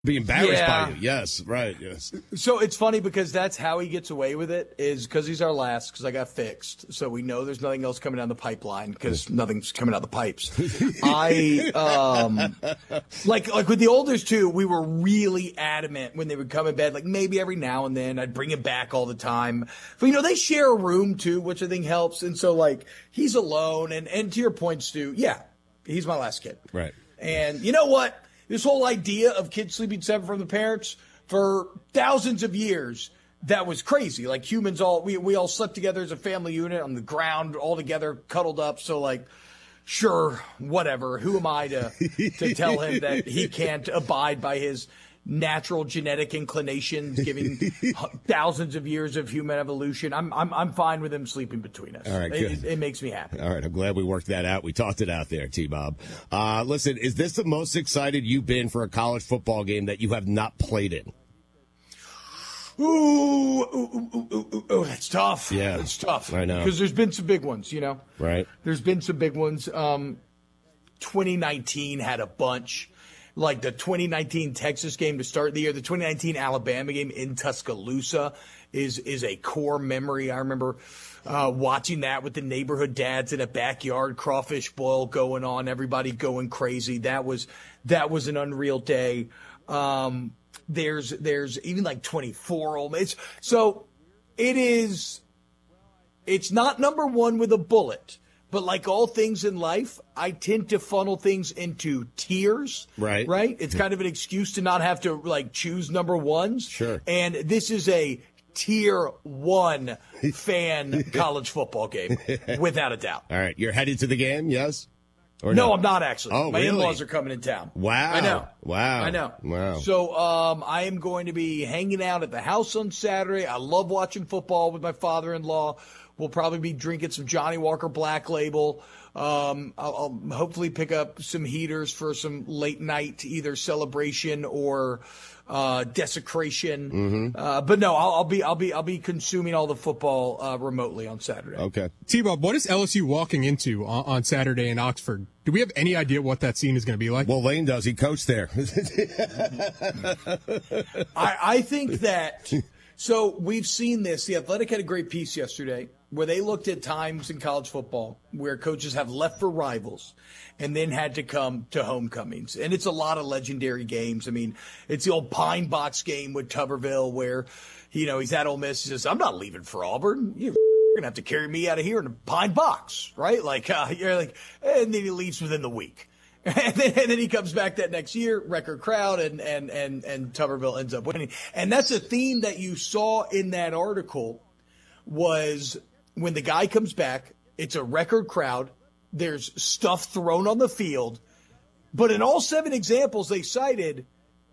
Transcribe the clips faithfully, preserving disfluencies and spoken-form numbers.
Be embarrassed yeah. by you. Yes, right, yes. So it's funny because that's how he gets away with it, is because he's our last, because I got fixed. So we know there's nothing else coming down the pipeline because nothing's coming out the pipes. I, um, like, like with the oldest two, we were really adamant when they would come in bed, like maybe every now and then I'd bring him back all the time. But, you know, they share a room too, which I think helps. And so, like, he's alone. And, and to your point, Stu, yeah, he's my last kid. Right. And you know what? This whole idea of kids sleeping separate from the parents for thousands of years, that was crazy. Like humans all, we, we all slept together as a family unit on the ground, all together, cuddled up. So like, sure, whatever. Who am I to, to tell him that he can't abide by his natural genetic inclinations, giving thousands of years of human evolution? I'm I'm I'm fine with him sleeping between us. All right, good. It, it makes me happy. All right, I'm glad we worked that out. We talked it out there, T-Bob. Uh, listen, is this the most excited you've been for a college football game that you have not played in? Ooh, ooh, ooh, ooh, ooh, ooh, that's tough. Yeah, it's tough. I know, because there's been some big ones. You know, right? There's been some big ones. Um, twenty nineteen had a bunch. Like the twenty nineteen Texas game to start the year, the twenty nineteen Alabama game in Tuscaloosa is is a core memory. I remember uh, watching that with the neighborhood dads in a backyard crawfish boil going on, everybody going crazy. That was that was an unreal day. Um, there's there's even like twenty-four Ole Miss. So it is. It's not number one with a bullet. But like all things in life, I tend to funnel things into tiers. Right. Right? It's kind of an excuse to not have to, like, choose number ones. Sure. And this is a tier one fan college football game, without a doubt. All right. You're headed to the game, yes? Or no, no? I'm not actually. Oh, My really? in-laws are coming in town. Wow. I know. Wow. I know. Wow. So um, I am going to be hanging out at the house on Saturday. I love watching football with my father-in-law. We'll probably be drinking some Johnny Walker Black Label. Um, I'll, I'll hopefully pick up some heaters for some late night, either celebration or uh, desecration. Mm-hmm. Uh, but no, I'll, I'll be I'll be I'll be consuming all the football uh, remotely on Saturday. Okay. T-Bob, what is L S U walking into on, on Saturday in Oxford? Do we have any idea what that scene is going to be like? Well, Lane does. He coached there. I, I think that. So we've seen this. The Athletic had a great piece yesterday where they looked at times in college football where coaches have left for rivals and then had to come to homecomings. And it's a lot of legendary games. I mean, it's the old Pine Box game with Tuberville where, you know, he's at Ole Miss. He says, I'm not leaving for Auburn. You're going to have to carry me out of here in a Pine Box, right? Like, uh, you're like, and then he leaves within the week. And then, and then he comes back that next year, record crowd, and, and, and, and Tuberville ends up winning. And that's a theme that you saw in that article was when the guy comes back, it's a record crowd, there's stuff thrown on the field. But in all seven examples they cited,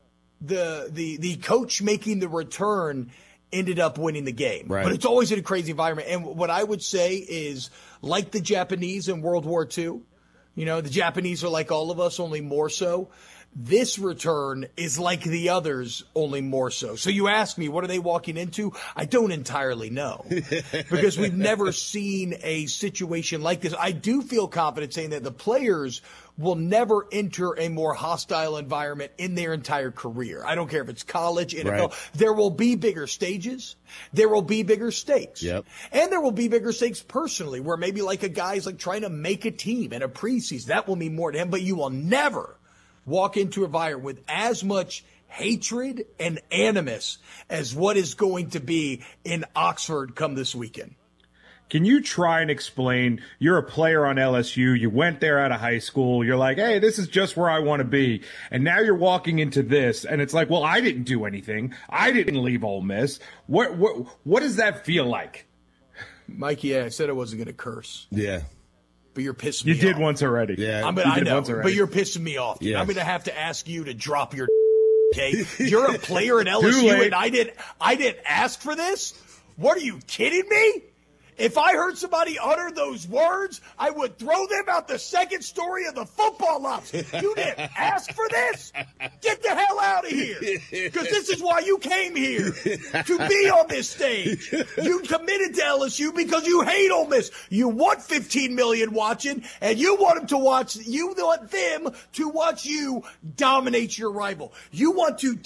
the the the coach making the return ended up winning the game. Right. But it's always in a crazy environment. And what I would say is, like the Japanese in World War Two, you know, the Japanese are like all of us, only more so. This return is like the others, only more so. So you ask me, what are they walking into? I don't entirely know because we've never seen a situation like this. I do feel confident saying that the players will never enter a more hostile environment in their entire career. I don't care if it's college, N F L. Right. There will be bigger stages. There will be bigger stakes. Yep. And there will be bigger stakes personally, where maybe like a guy's like trying to make a team in a preseason. That will mean more to him, but you will never walk into a environment with as much hatred and animus as what is going to be in Oxford come this weekend. Can you try and explain, you're a player on L S U, you went there out of high school, you're like, hey, this is just where I want to be, and now you're walking into this, and it's like, well, I didn't do anything. I didn't leave Ole Miss. What what what does that feel like? Mikey, yeah, I said I wasn't going to curse. Yeah. But you're pissing You me did off. once already. Yeah. I mean, You I did know, once already. but you're pissing me off. Yes. I'm going to have to ask you to drop your okay? You're a player in L S U, late. and I didn't, I didn't ask for this? What, are you kidding me? If I heard somebody utter those words, I would throw them out the second story of the football lots. You didn't ask for this? Get the hell out of here. Because this is why you came here, to be on this stage. You committed to L S U because you hate Ole Miss. You want fifteen million watching, and you want them to watch. You want them to watch you dominate your rival. You want to